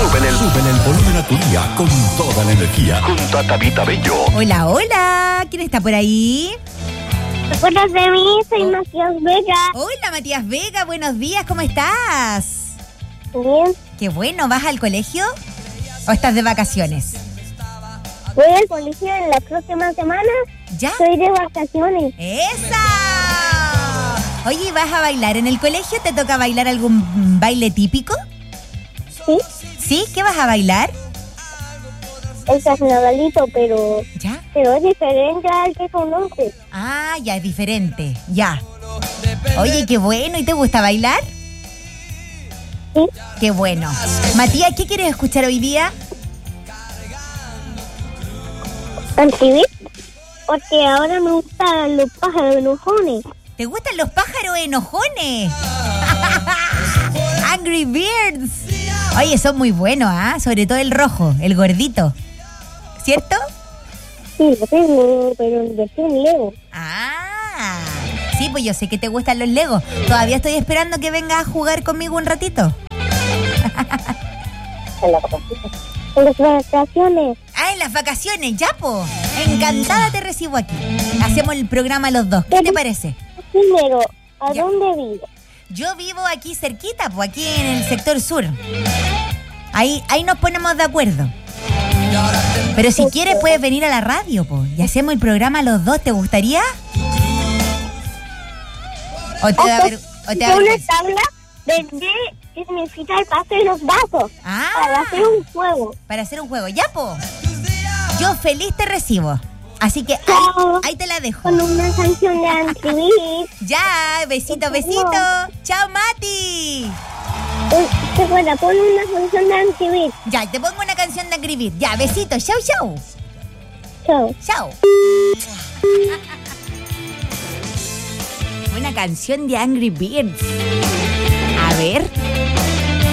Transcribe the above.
Súbele el volumen a tu día con toda la energía. Junto a Tabita Bello. Hola, hola. ¿Quién está por ahí? ¿Te acuerdas de mí? Soy Matías Vega. Hola, Matías Vega. Buenos días. ¿Cómo estás? Bien. Qué bueno. ¿Vas al colegio o estás de vacaciones? Voy al colegio en la próxima semana. ¿Ya? Estoy de vacaciones. ¡Esa! Oye, ¿vas a bailar en el colegio? ¿Te toca bailar algún baile típico? Sí. ¿Sí? ¿Qué vas a bailar? El carnavalito, pero ¿Ya? es diferente al que conoces. Ah, ya, es diferente. Ya. Oye, qué bueno. ¿Y te gusta bailar? Sí. Qué bueno. Matías, ¿qué quieres escuchar hoy día? ¿Antivit? Porque ahora me gustan los pájaros enojones. ¿Te gustan los pájaros enojones? Angry Birds. Oye, son muy buenos, ¿ah? Sobre todo el rojo, el gordito. ¿Cierto? Sí, lo tengo, pero en versión Lego. Ah, sí, pues yo sé que te gustan los Legos. Todavía estoy esperando que vengas a jugar conmigo un ratito. En la vacaciones. En las vacaciones. Ah, en las vacaciones, ya, po. Encantada te recibo aquí. Hacemos el programa los dos. ¿Qué te parece? Primero, ¿a Ya. dónde vives? Yo vivo aquí cerquita, pues aquí en el sector sur. Ahí nos ponemos de acuerdo. Pero si quieres puedes venir a la radio, pues, y hacemos el programa los dos. ¿Te gustaría? ¿O te da Una vergüenza? tabla de qué significa el paso de los vasos. Ah, Para hacer un juego. para hacer un juego. Ya, po. Yo feliz te recibo. Así que Chao. ahí te la dejo. Con una canción de Antivit. Ya, besito, besito. Chao, Mati. ¿Te acuerdas? Pon una canción de Antivit. Ya, te pongo una canción de Angry Birds. Ya, besito. Chau, chau. Chao. Chao. Una canción de Angry Birds. A ver.